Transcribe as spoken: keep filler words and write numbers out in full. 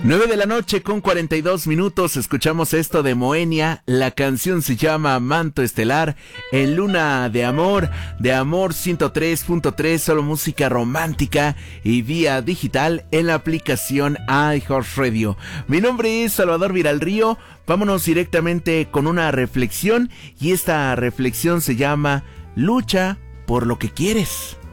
nueve de la noche con cuarenta y dos minutos, escuchamos esto de Moenia, la canción se llama Manto Estelar, en Luna de Amor, de Amor ciento tres punto tres, solo música romántica y vía digital en la aplicación iHeartRadio. Mi nombre es Salvador Viralrío, vámonos directamente con una reflexión y esta reflexión se llama Lucha por lo que quieres.